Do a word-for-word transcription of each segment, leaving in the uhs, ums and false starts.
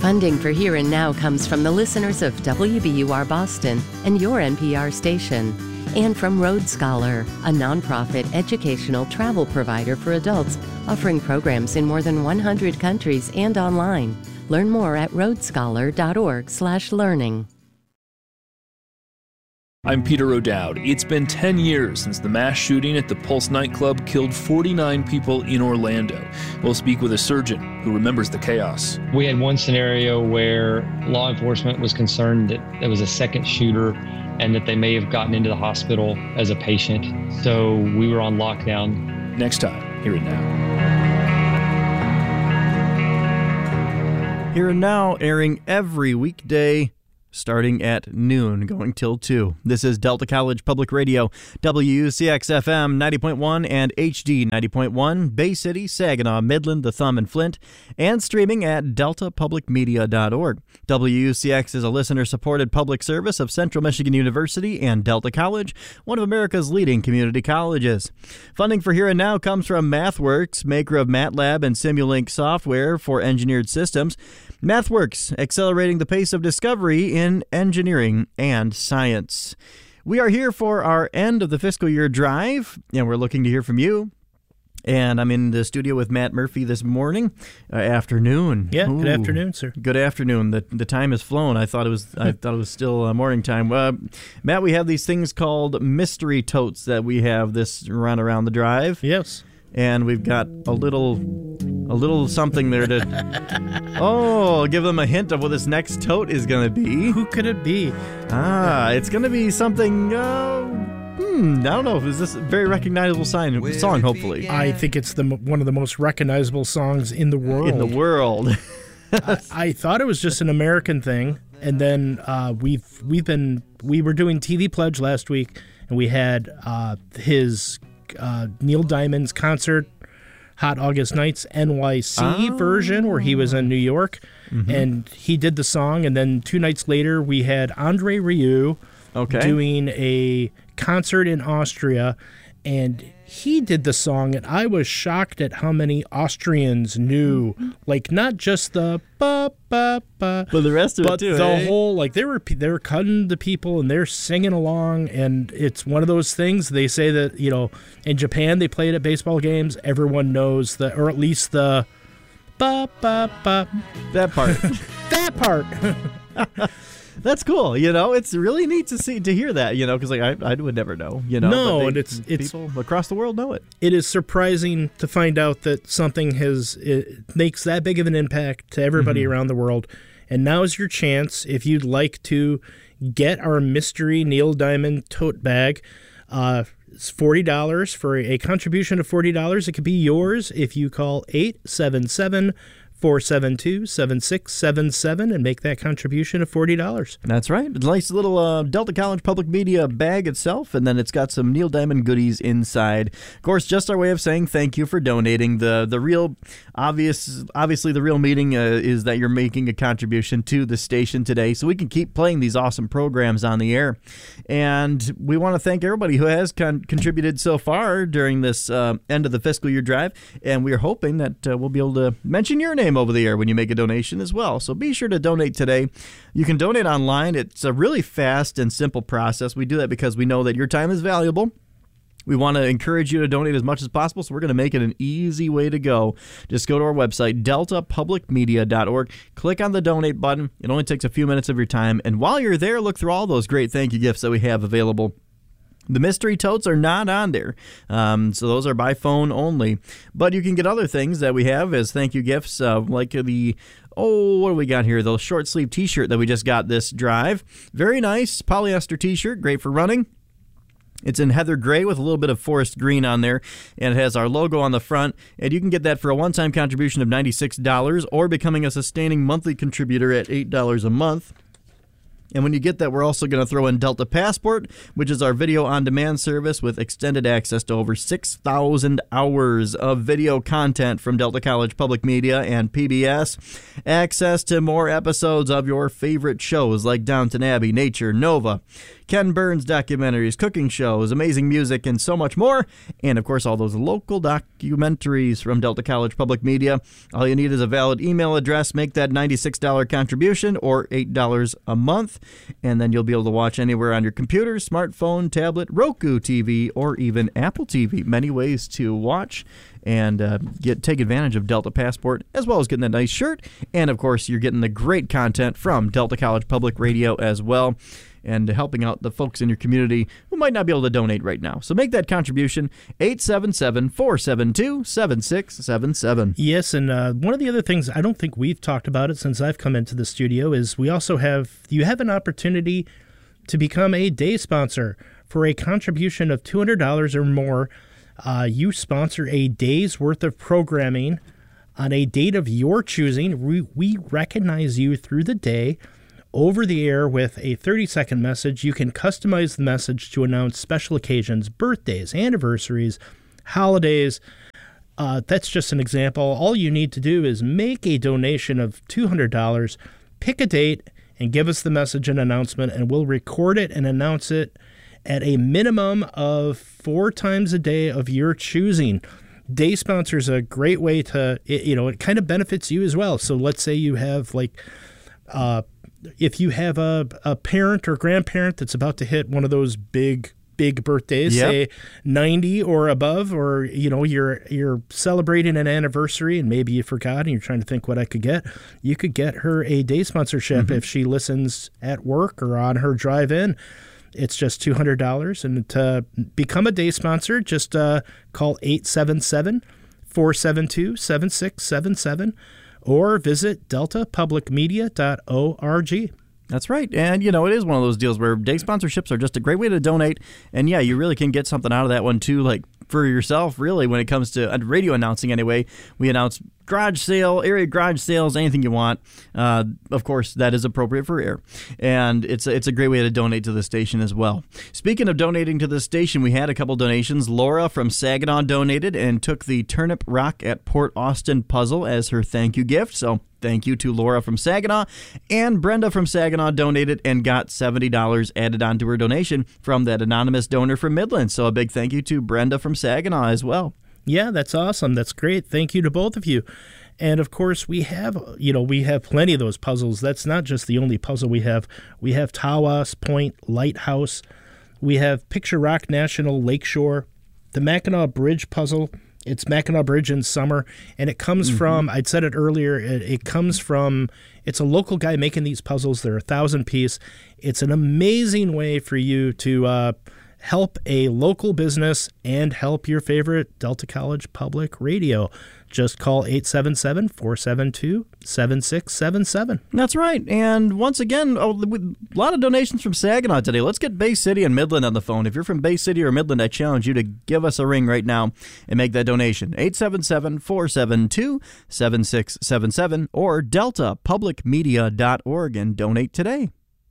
Funding for Here and Now comes from the listeners of W B U R Boston and your N P R station, and from Road Scholar, a nonprofit educational travel provider for adults offering programs in more than one hundred countries and online. Learn more at road scholar dot org slash learning. I'm Peter O'Dowd. It's been ten years since the mass shooting at the Pulse nightclub killed forty-nine people in Orlando. We'll speak with a surgeon who remembers the chaos. We had one scenario where law enforcement was concerned that there was a second shooter and that they may have gotten into the hospital as a patient. So we were on lockdown. Next time, Here and Now. Here and Now, airing every weekday starting at noon, going till two. This is Delta College Public Radio, W U C X F M ninety point one and H D ninety point one, Bay City, Saginaw, Midland, The Thumb, and Flint, and streaming at delta public media dot org. W U C X is a listener-supported public service of Central Michigan University and Delta College, one of America's leading community colleges. Funding for Here and Now comes from MathWorks, maker of MATLAB and Simulink software for engineered systems. MathWorks, accelerating the pace of discovery in engineering and science. We are here for our end of the fiscal year drive, and we're looking to hear from you. And I'm in the studio with Matt Murphy this morning, uh, afternoon. Yeah, Ooh, good afternoon, sir. Good afternoon. The the time has flown. I thought it was I thought it was still uh, morning time. Uh, Matt, we have these things called mystery totes that we have this run around the drive. Yes. And we've got a little a little something there to oh, give them a hint of what this next tote is going to be. Who could it be? Ah, it's going to be something uh, hmm, I don't know. Is this a very recognizable sign, song, hopefully? I think it's the one of the most recognizable songs in the world. In the world. I, I thought it was just an American thing, and then uh, we've we've been we were doing T V Pledge last week, and we had uh, his uh, Neil Diamond's concert, Hot August Nights N Y C oh. version, where he was in New York, mm-hmm. and he did the song, and then two nights later we had Andre Rieu okay. doing a concert in Austria, and he did the song, and I was shocked at how many Austrians knew, like not just the ba ba ba, but the rest of but it too. the eh? whole like they were they were cutting the people and they're singing along, and it's one of those things. They say that you know in Japan they play it at baseball games. Everyone knows the or at least the ba ba ba that part. that part. That's cool, you know. It's really neat to see to hear that, you know, because like I, I would never know, you know. No, but they, and it's it's people across the world know it. It is surprising to find out that something has it makes that big of an impact to everybody mm-hmm. around the world. And now is your chance if you'd like to get our mystery Neil Diamond tote bag. Uh, it's forty dollars for a contribution of forty dollars. It could be yours if you call eight seven seven, four seven two, seven six seven seven and make that contribution of forty dollars. That's right. It's a nice little uh, Delta College Public Media bag itself, and then it's got some Neil Diamond goodies inside. Of course, just our way of saying thank you for donating. The the real obvious, obviously the real meaning uh, is that you're making a contribution to the station today so we can keep playing these awesome programs on the air. And we want to thank everybody who has con- contributed so far during this uh, end of the fiscal year drive, and we are hoping that uh, we'll be able to mention your name over the air when you make a donation as well. So be sure to donate today. You can donate online. It's a really fast and simple process. We do that because we know that your time is valuable. We want to encourage you to donate as much as possible, so we're going to make it an easy way to go. Just go to our website, delta public media dot org. Click on the donate button. It only takes a few minutes of your time. And while you're there, look through all those great thank you gifts that we have available. The mystery totes are not on there, um, so those are by phone only. But you can get other things that we have as thank you gifts, uh, like the, oh, what do we got here? The short sleeve t-shirt that we just got this drive. Very nice polyester t-shirt, great for running. It's in heather gray with a little bit of forest green on there, and it has our logo on the front. And you can get that for a one-time contribution of ninety-six dollars or becoming a sustaining monthly contributor at eight dollars a month. And when you get that, we're also going to throw in Delta Passport, which is our video on-demand service with extended access to over six thousand hours of video content from Delta College Public Media and P B S. Access to more episodes of your favorite shows like Downton Abbey, Nature, Nova, Ken Burns documentaries, cooking shows, amazing music, and so much more. And, of course, all those local documentaries from Delta College Public Media. All you need is a valid email address. Make that ninety-six dollars contribution or eight dollars a month, and then you'll be able to watch anywhere on your computer, smartphone, tablet, Roku T V, or even Apple T V. Many ways to watch and uh, get take advantage of Delta Passport, as well as getting a nice shirt. And, of course, you're getting the great content from Delta College Public Radio as well, and helping out the folks in your community who might not be able to donate right now. So make that contribution, eight seven seven, four seven two, seven six seven seven. Yes, and uh, one of the other things, I don't think we've talked about it since I've come into the studio, is we also have, you have an opportunity to become a day sponsor. For a contribution of two hundred dollars or more, uh, you sponsor a day's worth of programming on a date of your choosing. We, we recognize you through the day over the air with a thirty-second message. You can customize the message to announce special occasions, birthdays, anniversaries, holidays. Uh, that's just an example. All you need to do is make a donation of two hundred dollars, pick a date, and give us the message and announcement, and we'll record it and announce it at a minimum of four times a day of your choosing. Day sponsor is a great way to, it, you know, it kind of benefits you as well. So let's say you have like, uh, if you have a, a parent or grandparent that's about to hit one of those big, big birthdays, Yep. say ninety or above, or, you know, you're you're celebrating an anniversary and maybe you forgot and you're trying to think what I could get, you could get her a day sponsorship mm-hmm. if she listens at work or on her drive in. It's just two hundred dollars. And to become a day sponsor, just uh, call eight seven seven, four seven two, seven six seven seven or visit delta public media dot org. That's right. And, you know, it is one of those deals where day sponsorships are just a great way to donate. And, yeah, you really can get something out of that one, too, like for yourself, really, when it comes to uh, radio announcing anyway. We announce garage sale, area garage sales, anything you want. Uh, of course, that is appropriate for air. And it's a, it's a great way to donate to the station as well. Speaking of donating to the station, we had a couple donations. Laura from Saginaw donated and took the Turnip Rock at Port Austin puzzle as her thank you gift. So thank you to Laura from Saginaw. And Brenda from Saginaw donated and got seventy dollars added onto her donation from that anonymous donor from Midland. So a big thank you to Brenda from Saginaw as well. Yeah, that's awesome. That's great. Thank you to both of you. And of course, we have, you know, we have plenty of those puzzles. That's not just the only puzzle we have. We have Tawas Point Lighthouse. We have Picture Rock National Lakeshore, the Mackinac Bridge puzzle. It's Mackinac Bridge in summer, and it comes mm-hmm. from, I'd said it earlier, it, it comes from, it's a local guy making these puzzles. They're a thousand piece. It's an amazing way for you to uh, help a local business and help your favorite Delta College Public Radio. Just call eight seven seven, four seven two, seven six seven seven. That's right. And once again, oh, a lot of donations from Saginaw today. Let's get Bay City and Midland on the phone. If you're from Bay City or Midland, I challenge you to give us a ring right now and make that donation. eight seven seven, four seven two, seven six seven seven or delta public media dot org and donate today.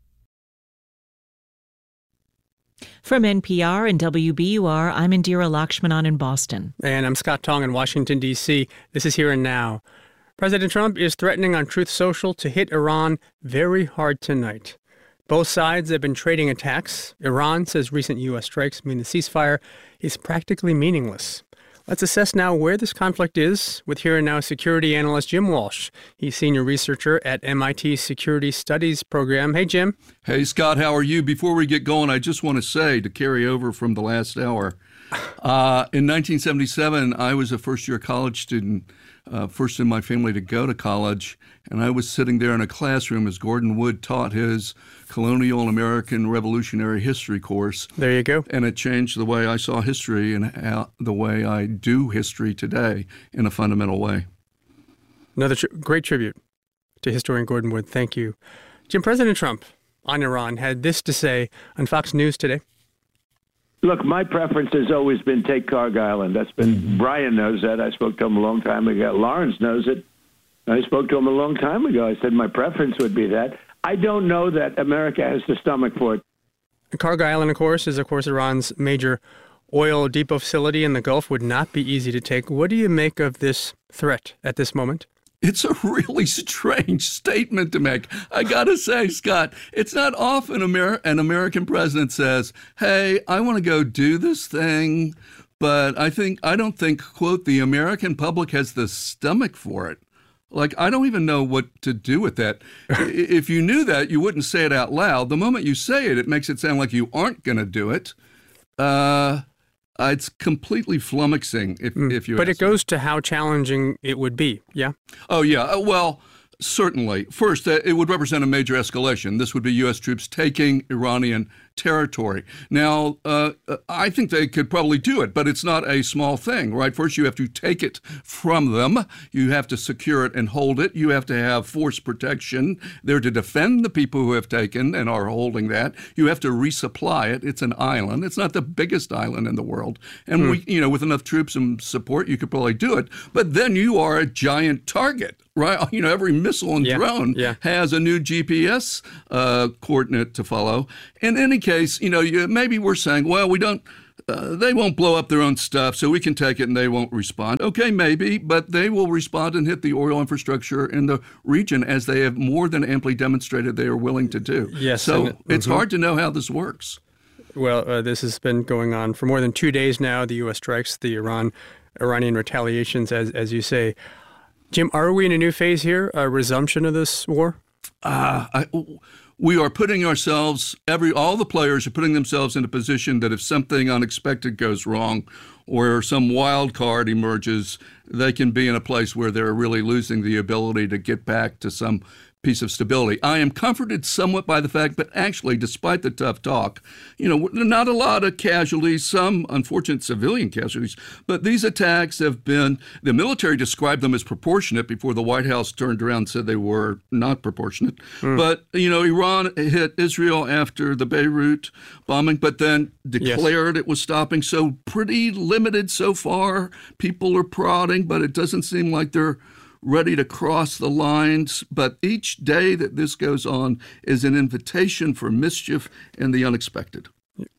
From N P R and W B U R, I'm Indira Lakshmanan in Boston. And I'm Scott Tong in Washington, D C This is Here and Now. President Trump is threatening on Truth Social to hit Iran very hard tonight. Both sides have been trading attacks. Iran says recent U S strikes mean the ceasefire is practically meaningless. Let's assess now where this conflict is with Here and Now security analyst Jim Walsh. He's senior researcher at M I T Security Studies program. Hey, Jim. Hey, Scott, how are you? Before we get going, I just want to say, to carry over from the last hour, uh, in nineteen seventy-seven, I was a first-year college student, uh, first in my family to go to college, and I was sitting there in a classroom as Gordon Wood taught his colonial American Revolutionary History course. There you go. And it changed the way I saw history and how, the way I do history today in a fundamental way. Another tr- great tribute to historian Gordon Wood. Thank you. Jim, President Trump on Iran had this to say on Fox News today. Look, my preference has always been take Cargill, and that's been, mm-hmm. Brian knows that. I spoke to him a long time ago. Lawrence knows it. I spoke to him a long time ago. I said my preference would be that. I don't know that America has the stomach for it. Cargill Island, of course, is, of course, Iran's major oil depot facility in the Gulf. Would not be easy to take. What do you make of this threat at this moment? It's a really strange statement to make. I got to say, Scott, it's not often Amer- an American president says, hey, I want to go do this thing, but I think I don't think, quote, the American public has the stomach for it. Like, I don't even know what to do with that. If you knew that, you wouldn't say it out loud. The moment you say it, it makes it sound like you aren't going to do it. Uh Uh, it's completely flummoxing, if, mm. if you But ask it goes me. to how challenging it would be, yeah? Oh, yeah. Uh, well, certainly. First, uh, it would represent a major escalation. This would be U S troops taking Iranian territory. Now, uh, I think they could probably do it, but it's not a small thing, right? First, you have to take it from them. You have to secure it and hold it. You have to have force protection there to defend the people who have taken and are holding that. You have to resupply it. It's an island. It's not the biggest island in the world. And mm. we, you know, with enough troops and support, you could probably do it. But then you are a giant target, right? You know, every missile and yeah. drone yeah. has a new G P S uh, coordinate to follow. In any case, you know, you, maybe we're saying, well, we don't, uh, they won't blow up their own stuff, so we can take it and they won't respond. Okay, maybe, but they will respond and hit the oil infrastructure in the region, as they have more than amply demonstrated they are willing to do. Yes. So and, it's mm-hmm. hard to know how this works. Well, uh, this has been going on for more than two days now. The U S strikes, the Iran Iranian retaliations, as as you say. Jim, are we in a new phase here, a resumption of this war? Uh, I, we are putting ourselves, every all the players are putting themselves in a position that if something unexpected goes wrong or some wild card emerges, they can be in a place where they're really losing the ability to get back to some piece of stability. I am comforted somewhat by the fact, but actually, despite the tough talk, you know, not a lot of casualties, some unfortunate civilian casualties, but these attacks have been, the military described them as proportionate before the White House turned around and said they were not proportionate. Mm. But, you know, Iran hit Israel after the Beirut bombing, but then declared yes. it was stopping. So pretty limited so far. People are prodding, but it doesn't seem like they're ready to cross the lines. But each day that this goes on is an invitation for mischief and the unexpected.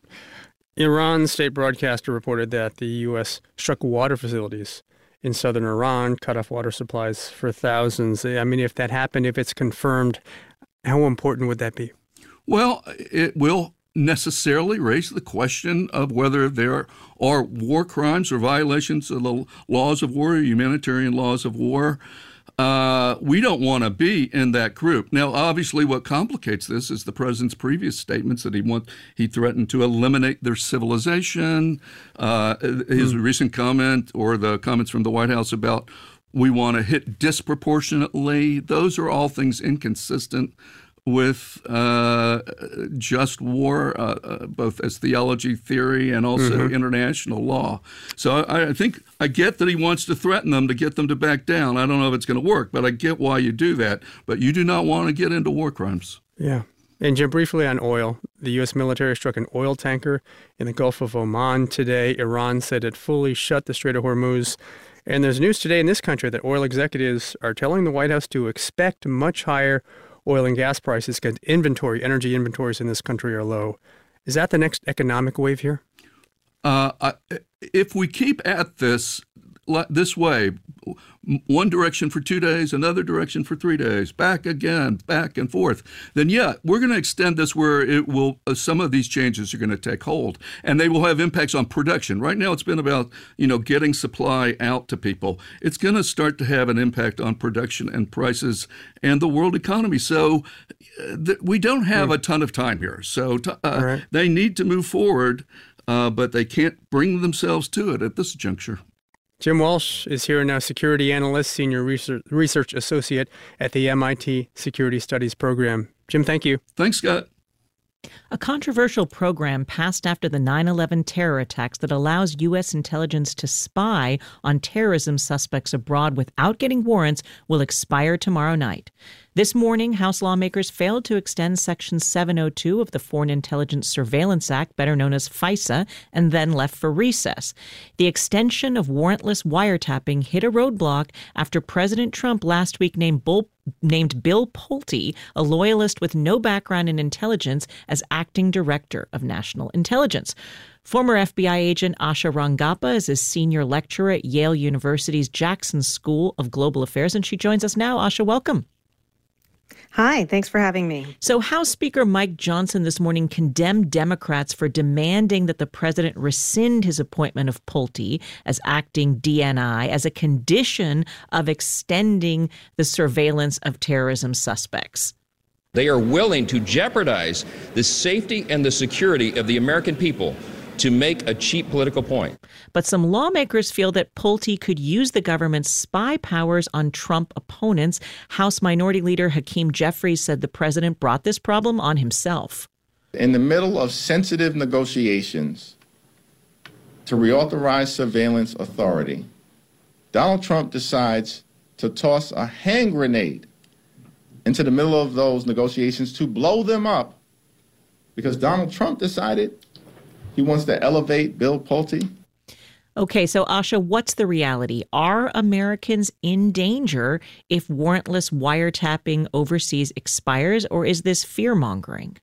Iran's state broadcaster reported that the U S struck water facilities in southern Iran, cut off water supplies for thousands. I mean, if that happened, if it's confirmed, how important would that be? Well, it will necessarily raise the question of whether there are war crimes or violations of the laws of war, humanitarian laws of war. Uh, we don't want to be in that group. Now, obviously, what complicates this is the president's previous statements that he want he threatened to eliminate their civilization. Uh, his mm. recent comment, or the comments from the White House about we want to hit disproportionately. Those are all things inconsistent with uh, just war, uh, uh, both as theology, theory, and also mm-hmm. international law. So I, I think I get that he wants to threaten them to get them to back down. I don't know if it's going to work, but I get why you do that. But you do not want to get into war crimes. Yeah. And Jim, briefly on oil, the U S military struck an oil tanker in the Gulf of Oman today. Iran said it fully shut the Strait of Hormuz. And there's news today in this country that oil executives are telling the White House to expect much higher oil and gas prices because inventory, energy inventories in this country are low. Is that the next economic wave here? Uh, I, if we keep at this this way, one direction for two days, another direction for three days, back again, back and forth, then yeah, we're going to extend this where it will. Uh, some of these changes are going to take hold, and they will have impacts on production. Right now, it's been about you know getting supply out to people. It's going to start to have an impact on production and prices and the world economy. So uh, th- we don't have mm. a ton of time here. So t- uh, right. they need to move forward, uh, but they can't bring themselves to it at this juncture. Jim Walsh is here now, security analyst, senior research, research associate at the M I T Security Studies Program. Jim, thank you. Thanks, Scott. A controversial program passed after the nine eleven terror attacks that allows U S intelligence to spy on terrorism suspects abroad without getting warrants will expire tomorrow night. This morning, House lawmakers failed to extend Section seven oh two of the Foreign Intelligence Surveillance Act, better known as FISA, and then left for recess. The extension of warrantless wiretapping hit a roadblock after President Trump last week named Bull named Bill Pulte, a loyalist with no background in intelligence, as acting director of national intelligence. Former F B I agent Asha Rangappa is a senior lecturer at Yale University's Jackson School of Global Affairs, and she joins us now. Asha, welcome. Hi, thanks for having me. So House Speaker Mike Johnson this morning condemned Democrats for demanding that the president rescind his appointment of Pulte as acting D N I as a condition of extending the surveillance of terrorism suspects. They are willing to jeopardize the safety and the security of the American people to make a cheap political point. But some lawmakers feel that Pulte could use the government's spy powers on Trump opponents. House Minority Leader Hakeem Jeffries said the president brought this problem on himself. In the middle of sensitive negotiations to reauthorize surveillance authority, Donald Trump decides to toss a hand grenade into the middle of those negotiations to blow them up because Donald Trump decided he wants to elevate Bill Pulte. Okay, so Asha, what's the reality? Are Americans in danger if warrantless wiretapping overseas expires, or is this fear-mongering?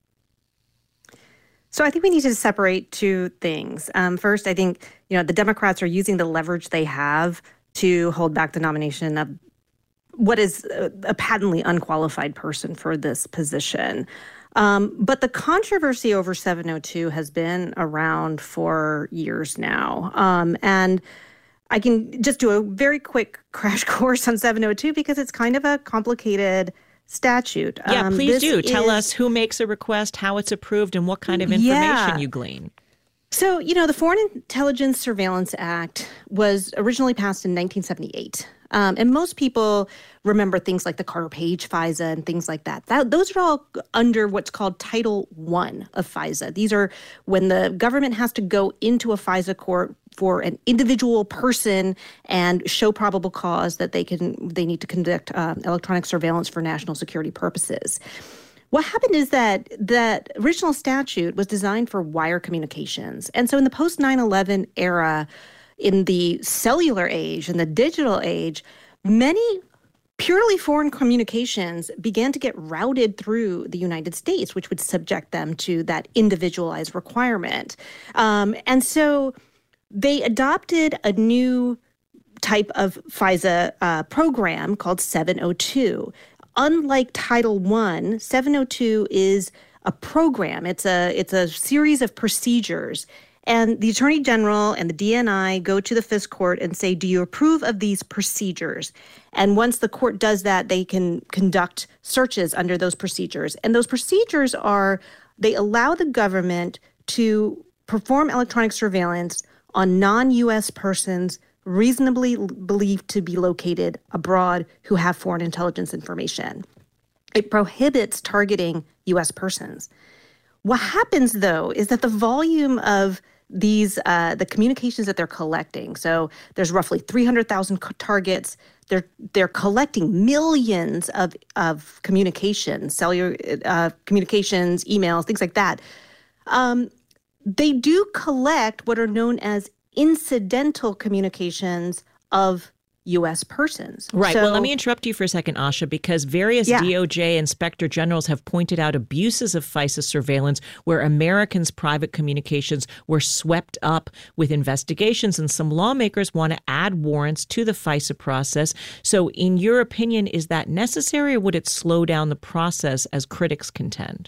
So I think we need to separate two things. Um, first, I think you know the Democrats are using the leverage they have to hold back the nomination of what is a, a patently unqualified person for this position. Um, but the controversy over seven oh two has been around for years now. Um, and I can just do a very quick crash course on seven oh two because it's kind of a complicated statute. Yeah, um, please do. is, Tell us who makes a request, how it's approved, and what kind of information yeah. you glean. So, you know, the Foreign Intelligence Surveillance Act was originally passed in nineteen seventy-eight. Um, and most people remember things like the Carter Page FISA and things like that. that. Those are all under what's called Title One of FISA. These are when the government has to go into a FISA court for an individual person and show probable cause that they can they need to conduct uh, electronic surveillance for national security purposes. What happened is that that original statute was designed for wire communications. And so in the post nine eleven era, in the cellular age, in the digital age, many purely foreign communications began to get routed through the United States, which would subject them to that individualized requirement. Um, and so they adopted a new type of FISA uh, program called seven oh two. Unlike Title One, seven oh two is a program. It's a it's a series of procedures. And the Attorney General and the D N I go to the F I S Court and say, do you approve of these procedures? And once the court does that, they can conduct searches under those procedures. And those procedures are, they allow the government to perform electronic surveillance on non-U S persons reasonably believed to be located abroad who have foreign intelligence information. It prohibits targeting U S persons. What happens, though, is that the volume of these, uh, the communications that they're collecting, so there's roughly three hundred thousand targets, they're they're collecting millions of, of communications, cellular uh, communications, emails, things like that. Um, they do collect what are known as incidental communications of U S persons. Right. So, well, let me interrupt you for a second, Asha, because various yeah. D O J inspector generals have pointed out abuses of FISA surveillance where Americans' private communications were swept up with investigations, and some lawmakers want to add warrants to the FISA process. So in your opinion, is that necessary, or would it slow down the process as critics contend?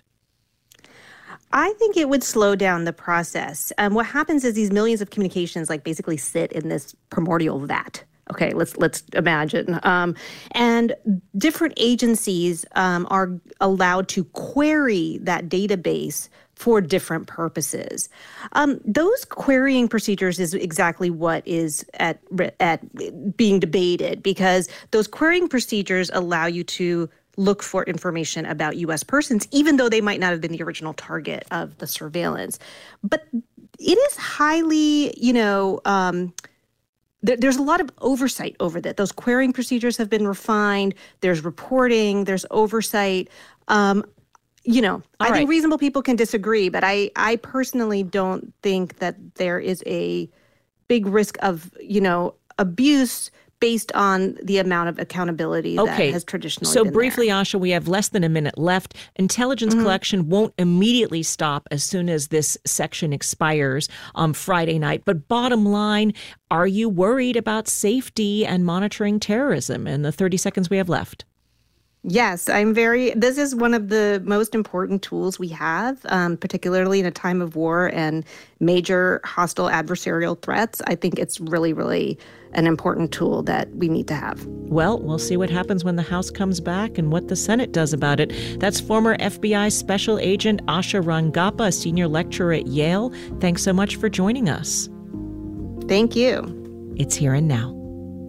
I think it would slow down the process. Um, what happens is these millions of communications like basically sit in this primordial vat. Okay, let's let's imagine. Um, and different agencies um, are allowed to query that database for different purposes. Um, those querying procedures is exactly what is at at being debated, because those querying procedures allow you to look for information about U S persons, even though they might not have been the original target of the surveillance. But it is highly, you know, um, there, there's a lot of oversight over that. Those querying procedures have been refined. There's reporting. There's oversight. Um, you know, All I right. think reasonable people can disagree, but I, I personally don't think that there is a big risk of, you know, abuse based on the amount of accountability okay. that has traditionally so been briefly, there. Asha, we have less than a minute left. Intelligence mm-hmm. collection won't immediately stop as soon as this section expires on Friday night. But bottom line, are you worried about safety and monitoring terrorism in the thirty seconds we have left? Yes, I'm very, this is one of the most important tools we have, um, particularly in a time of war and major hostile adversarial threats. I think it's really, really an important tool that we need to have. Well, we'll see what happens when the House comes back and what the Senate does about it. That's former F B I Special Agent Asha Rangappa, a senior lecturer at Yale. Thanks so much for joining us. Thank you. It's Here and Now.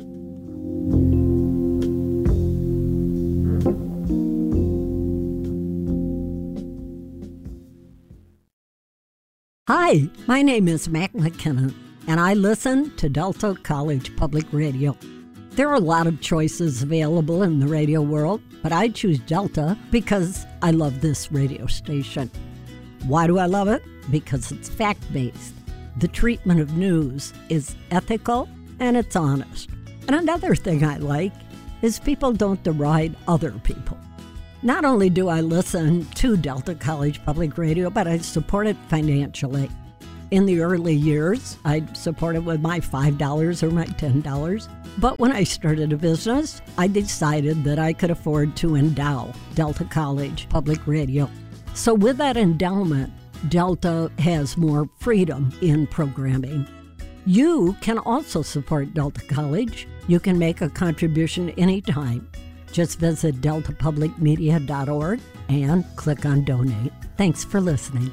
Hi, my name is Mac McKinnon, and I listen to Delta College Public Radio. There are a lot of choices available in the radio world, but I choose Delta because I love this radio station. Why do I love it? Because it's fact-based. The treatment of news is ethical and it's honest. And another thing I like is people don't deride other people. Not only do I listen to Delta College Public Radio, but I support it financially. In the early years, I'd support it with my five dollars or my ten dollars. But when I started a business, I decided that I could afford to endow Delta College Public Radio. So with that endowment, Delta has more freedom in programming. You can also support Delta College. You can make a contribution anytime. Just visit delta public media dot org and click on Donate. Thanks for listening.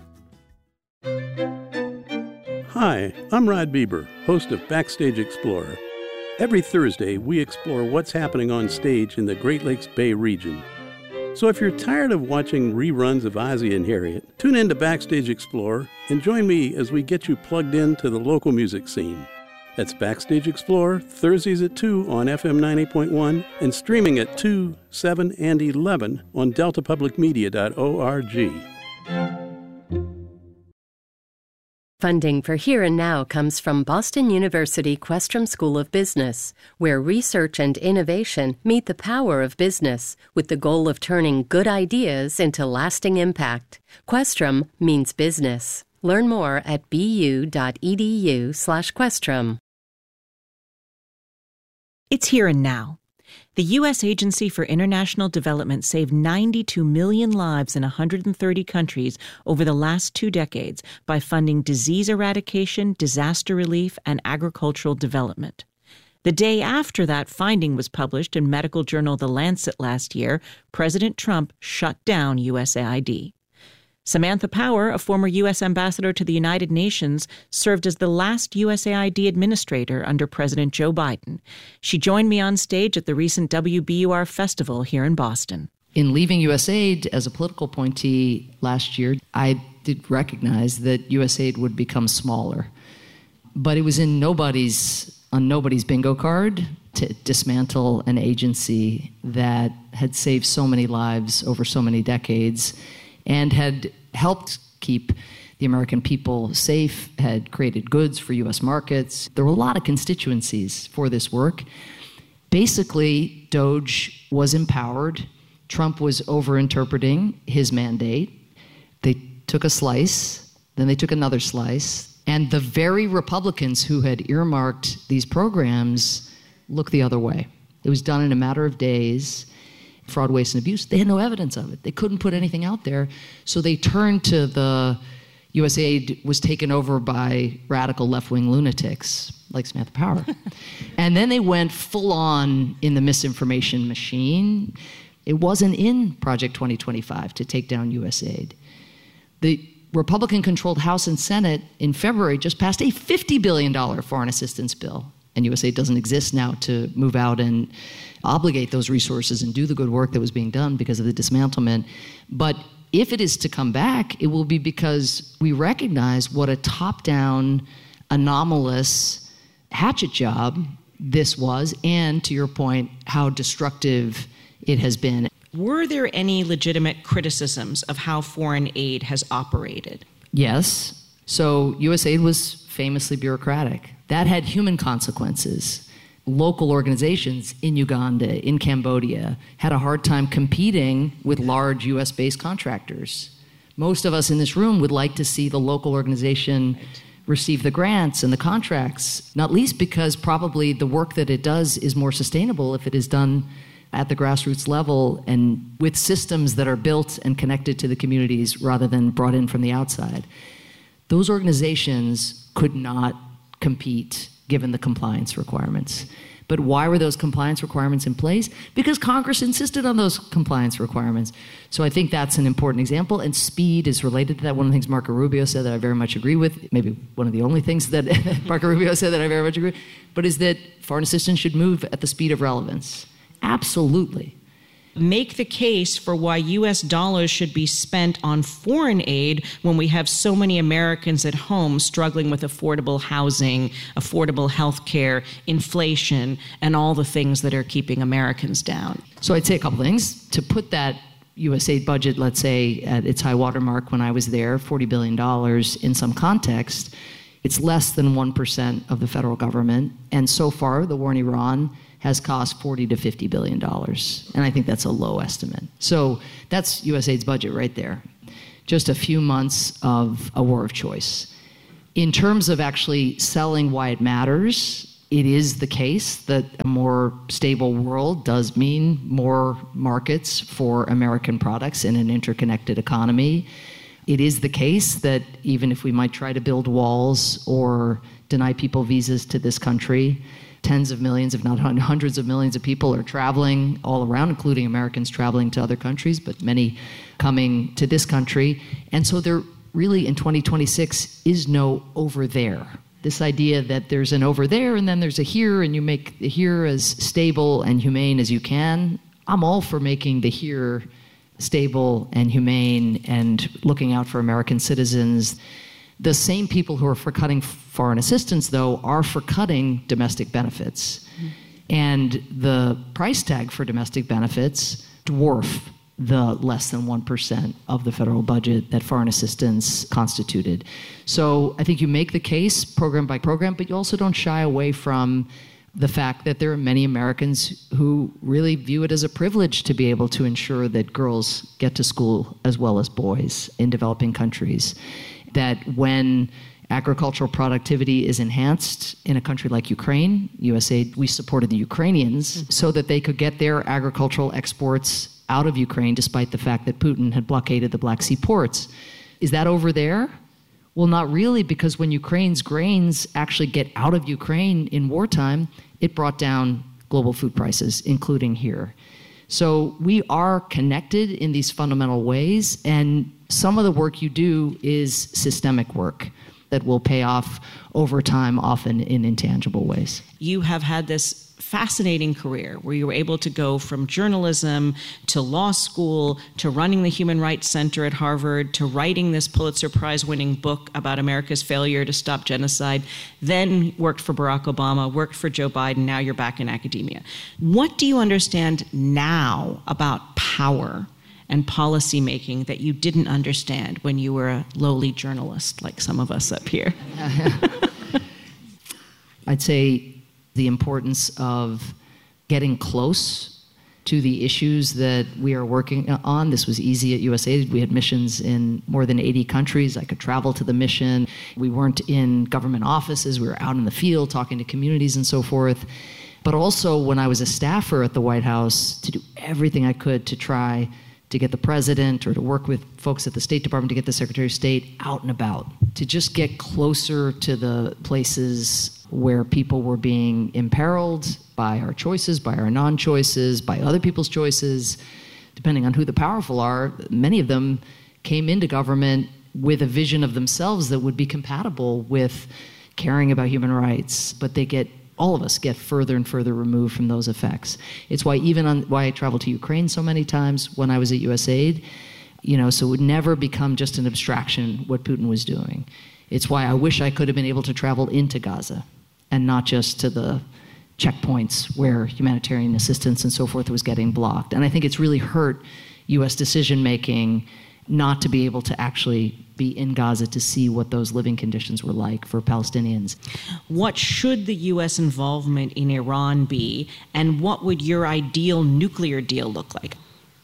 Hi, I'm Rod Bieber, host of Backstage Explorer. Every Thursday, we explore what's happening on stage in the Great Lakes Bay region. So if you're tired of watching reruns of Ozzy and Harriet, tune in to Backstage Explorer and join me as we get you plugged into the local music scene. That's Backstage Explorer, Thursdays at two on F M ninety point one and streaming at two, seven, and eleven on delta public media dot org. Funding for Here and Now comes from Boston University Questrom School of Business, where research and innovation meet the power of business with the goal of turning good ideas into lasting impact. Questrom means business. Learn more at bu.edu slash Questrom. It's Here and Now. The U S Agency for International Development saved ninety-two million lives in one hundred thirty countries over the last two decades by funding disease eradication, disaster relief, and agricultural development. The day after that finding was published in medical journal The Lancet last year, President Trump shut down U S A I D. Samantha Power, a former U S ambassador to the United Nations, served as the last U S A I D administrator under President Joe Biden. She joined me on stage at the recent W B U R festival here in Boston. In leaving USAID as a political appointee last year, I did recognize that USAID would become smaller. But it was in nobody's, on nobody's bingo card to dismantle an agency that had saved so many lives over so many decades and had helped keep the American people safe, had created goods for U S markets. There were a lot of constituencies for this work. Basically, Doge was empowered. Trump was overinterpreting his mandate. They took a slice, then they took another slice, and the very Republicans who had earmarked these programs looked the other way. It was done in a matter of days. Fraud, waste, and abuse, they had no evidence of it. They couldn't put anything out there, so they turned to the USAID was taken over by radical left-wing lunatics like Samantha Power. And then they went full on in the misinformation machine. It wasn't in Project twenty twenty-five to take down USAID. The Republican-controlled House and Senate in February just passed a fifty billion dollars foreign assistance bill. And USAID doesn't exist now to move out and obligate those resources and do the good work that was being done because of the dismantlement. But if it is to come back, it will be because we recognize what a top-down, anomalous, hatchet job this was, and to your point, how destructive it has been. Were there any legitimate criticisms of how foreign aid has operated? Yes. So U S A I D was famously bureaucratic. That had human consequences. Local organizations in Uganda, in Cambodia, had a hard time competing with large U S-based contractors. Most of us in this room would like to see the local organization receive the grants and the contracts, not least because probably the work that it does is more sustainable if it is done at the grassroots level and with systems that are built and connected to the communities rather than brought in from the outside. Those organizations could not compete given the compliance requirements. But why were those compliance requirements in place? Because Congress insisted on those compliance requirements. So I think that's an important example, and speed is related to that. One of the things Marco Rubio said that I very much agree with, maybe one of the only things that Marco Rubio said that I very much agree with, but is that foreign assistance should move at the speed of relevance. Absolutely. Make the case for why U S dollars should be spent on foreign aid when we have so many Americans at home struggling with affordable housing, affordable health care, inflation, and all the things that are keeping Americans down. So I'd say a couple things. To put that U S A I D budget, let's say, at its high water mark when I was there, forty billion dollars, in some context, it's less than one percent of the federal government. And so far, the war in Iran has cost forty to fifty billion dollars. And I think that's a low estimate. So that's U S A I D's budget right there. Just a few months of a war of choice. In terms of actually selling why it matters, it is the case that a more stable world does mean more markets for American products in an interconnected economy. It is the case that even if we might try to build walls or deny people visas to this country, tens of millions, if not hundreds of millions of people are traveling all around, including Americans traveling to other countries, but many coming to this country. And so there really in twenty twenty-six is no over there. This idea that there's an over there and then there's a here and you make the here as stable and humane as you can. I'm all for making the here stable and humane and looking out for American citizens. The same people who are for cutting foreign assistance, though, are for cutting domestic benefits. Mm-hmm. And the price tag for domestic benefits dwarf the less than one percent of the federal budget that foreign assistance constituted. So I think you make the case program by program, but you also don't shy away from the fact that there are many Americans who really view it as a privilege to be able to ensure that girls get to school as well as boys in developing countries. That when agricultural productivity is enhanced in a country like Ukraine, U S A I D, we supported the Ukrainians mm-hmm. so that they could get their agricultural exports out of Ukraine despite the fact that Putin had blockaded the Black Sea ports. Is that over there? Well, not really, because when Ukraine's grains actually get out of Ukraine in wartime, it brought down global food prices, including here. So we are connected in these fundamental ways, and some of the work you do is systemic work that will pay off over time, often in intangible ways. You have had this fascinating career where you were able to go from journalism to law school to running the Human Rights Center at Harvard to writing this Pulitzer Prize-winning book about America's failure to stop genocide, then worked for Barack Obama, worked for Joe Biden, now you're back in academia. What do you understand now about power and policy making that you didn't understand when you were a lowly journalist like some of us up here? I'd say the importance of getting close to the issues that we are working on. This was easy at U S A I D. We had missions in more than eighty countries. I could travel to the mission. We weren't in government offices. We were out in the field talking to communities and so forth. But also when I was a staffer at the White House, to do everything I could to try to get the president or to work with folks at the State Department to get the Secretary of State out and about, to just get closer to the places where people were being imperiled by our choices, by our non-choices, by other people's choices, depending on who the powerful are. Many of them came into government with a vision of themselves that would be compatible with caring about human rights, but they get all of us get further and further removed from those effects. It's why even on why I traveled to Ukraine so many times when I was at U S A I D, you know, so it would never become just an abstraction what Putin was doing. It's why I wish I could have been able to travel into Gaza and not just to the checkpoints where humanitarian assistance and so forth was getting blocked. And I think it's really hurt U S decision-making not to be able to actually be in Gaza to see what those living conditions were like for Palestinians. What should the U S involvement in Iran be, and what would your ideal nuclear deal look like?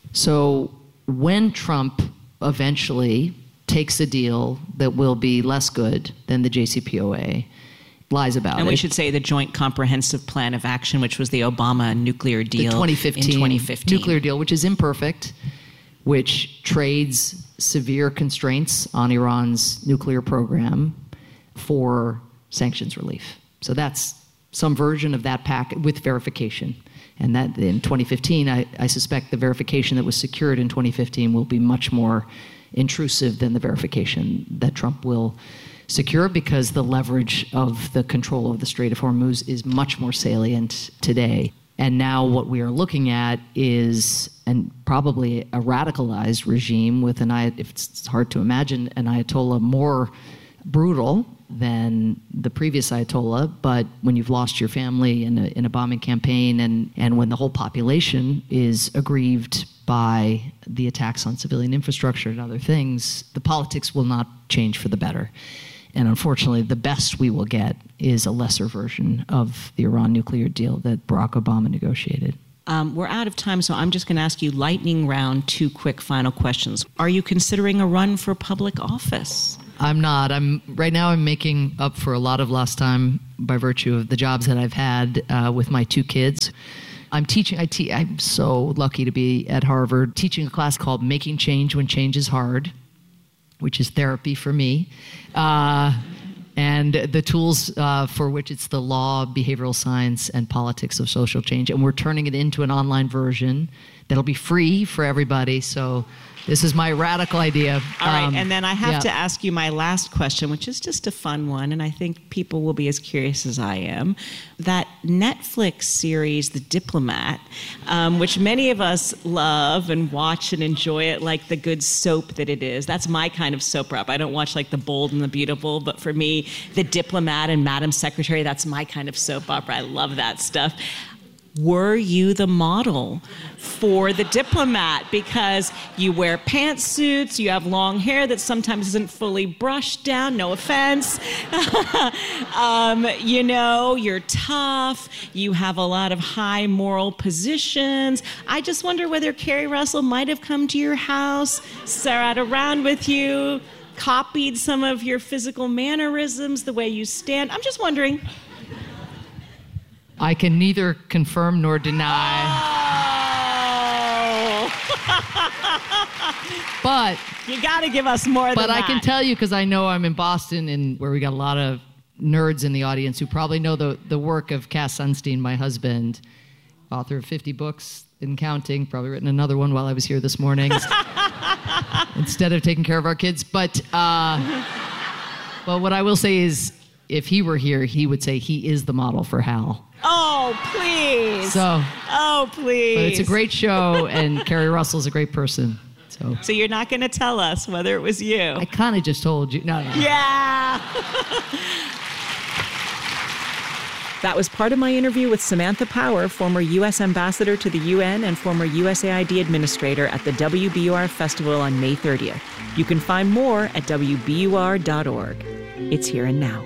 So when Trump eventually takes a deal that will be less good than the J C P O A, lies about and it. we should say the Joint Comprehensive Plan of Action, which was the Obama nuclear deal the twenty fifteen, in twenty fifteen. Nuclear deal, which is imperfect, which trades severe constraints on Iran's nuclear program for sanctions relief. So that's some version of that pact with verification. And that in twenty fifteen, I, I suspect the verification that was secured in twenty fifteen will be much more intrusive than the verification that Trump will secure, because the leverage of the control of the Strait of Hormuz is much more salient today. And now what we are looking at is and probably a radicalized regime with an, if it's hard to imagine, an Ayatollah more brutal than the previous Ayatollah. But when you've lost your family in a, in a bombing campaign, and, and when the whole population is aggrieved by the attacks on civilian infrastructure and other things, the politics will not change for the better. And unfortunately, the best we will get is a lesser version of the Iran nuclear deal that Barack Obama negotiated. Um, we're out of time, so I'm just going to ask you lightning round, two quick final questions. Are you considering a run for public office? I'm not. I'm right now I'm making up for a lot of lost time by virtue of the jobs that I've had uh, with my two kids. I'm teaching, I te- I'm so lucky to be at Harvard, teaching a class called Making Change When Change is Hard, which is therapy for me, uh, and the tools uh, for which it's the law, behavioral science, and politics of social change. And we're turning it into an online version that'll be free for everybody. So this is my radical idea. All right, um, and then I have yeah. to ask you my last question, which is just a fun one, and I think people will be as curious as I am. That Netflix series, The Diplomat, um, which many of us love and watch and enjoy it like the good soap that it is. That's my kind of soap opera. I don't watch like The Bold and the Beautiful, but for me, The Diplomat and Madam Secretary, that's my kind of soap opera. I love that stuff. Were you the model for The Diplomat? Because you wear pantsuits, you have long hair that sometimes isn't fully brushed down, no offense. um, you know, you're tough, you have a lot of high moral positions. I just wonder whether Carrie Russell might have come to your house, sat around with you, copied some of your physical mannerisms, the way you stand. I'm just wondering. I can neither confirm nor deny. Oh. But you got to give us more than but that. I can tell you, because I know I'm in Boston, and where we got a lot of nerds in the audience who probably know the, the work of Cass Sunstein, my husband, author of fifty books and counting, probably written another one while I was here this morning instead of taking care of our kids. But, uh, but what I will say is, if he were here, he would say he is the model for Hal. Oh, please. So, oh, please. But it's a great show, and Carrie Russell's a great person. So, so you're not going to tell us whether it was you? I kind of just told you. No, no. Yeah. That was part of my interview with Samantha Power, former U S ambassador to the U N and former U S A I D administrator at the W B U R Festival on May thirtieth. You can find more at W B U R dot org. It's Here and Now.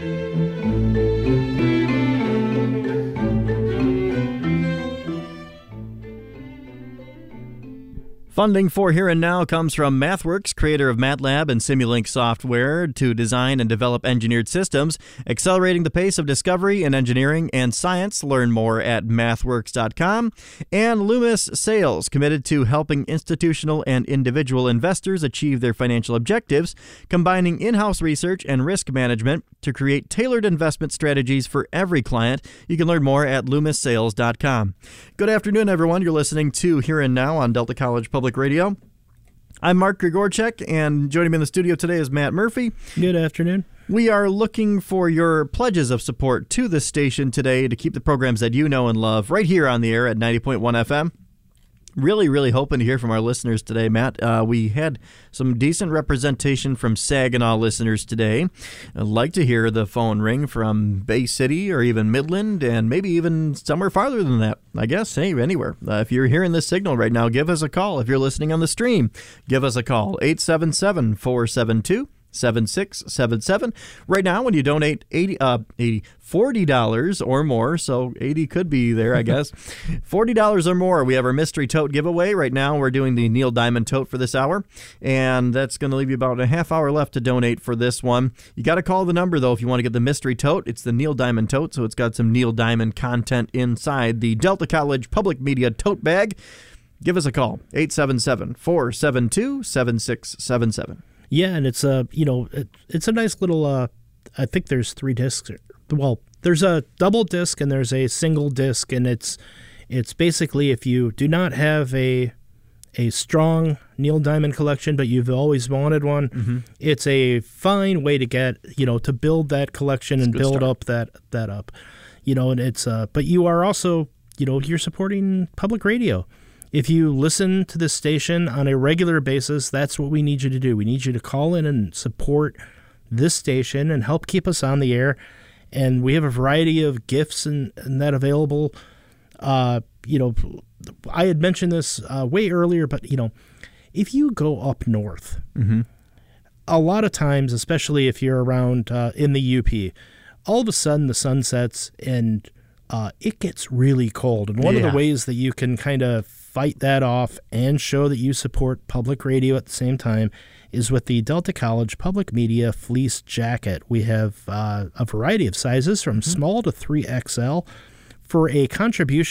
Funding for Here and Now comes from MathWorks, creator of MATLAB and Simulink software to design and develop engineered systems, accelerating the pace of discovery in engineering and science. Learn more at mathworks dot com. And Loomis Sales, committed to helping institutional and individual investors achieve their financial objectives, combining in-house research and risk management to create tailored investment strategies for every client. You can learn more at loomis sales dot com. Good afternoon, everyone. You're listening to Here and Now on Delta College Public Radio. I'm Mark Grigorchek, and joining me in the studio today is Matt Murphy. Good afternoon. We are looking for your pledges of support to this station today to keep the programs that you know and love right here on the air at ninety point one F M. Really, really hoping to hear from our listeners today, Matt. Uh, we had some decent representation from Saginaw listeners today. I'd like to hear the phone ring from Bay City or even Midland and maybe even somewhere farther than that. I guess, hey, anywhere. Uh, if you're hearing this signal right now, give us a call. If you're listening on the stream, give us a call, eight seven seven, four seven two, seven six seven seven. Right now, when you donate eighty, uh, eighty, forty dollars or more, so eighty could be there, I guess. forty dollars or more, we have our mystery tote giveaway. Right now, we're doing the Neil Diamond tote for this hour, and that's going to leave you about a half hour left to donate for this one. You got to call the number, though, if you want to get the mystery tote. It's the Neil Diamond tote, so it's got some Neil Diamond content inside the Delta College Public Media tote bag. Give us a call, eight seven seven, four seven two, seven six seven seven. Yeah, and it's a you know it, it's a nice little. Uh, I think there's three discs. Well, there's a double disc and there's a single disc, and it's it's basically if you do not have a a strong Neil Diamond collection, but you've always wanted one, mm-hmm. it's a fine way to get you know to build that collection it's and build start. up that that up, you know, and it's uh. But you are also you know you're supporting public radio. If you listen to this station on a regular basis, that's what we need you to do. We need you to call in and support this station and help keep us on the air. And we have a variety of gifts and, and that available. Uh, you know, I had mentioned this uh, way earlier, but, you know, if you go up north, mm-hmm. a lot of times, especially if you're around uh, in the U P, all of a sudden the sun sets and uh, it gets really cold. And one yeah. of the ways that you can kind of fight that off and show that you support public radio at the same time is with the Delta College Public Media Fleece Jacket. We have uh, a variety of sizes from mm-hmm. small to three X L for a contribution